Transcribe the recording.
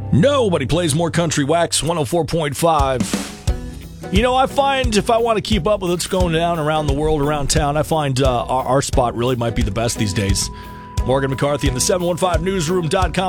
Nobody plays more country. Wax 104.5. You know, I find if I want to keep up with what's going down around the world, around town, I find our spot really might be the best these days. Morgan McCarthy in the 715newsroom.com.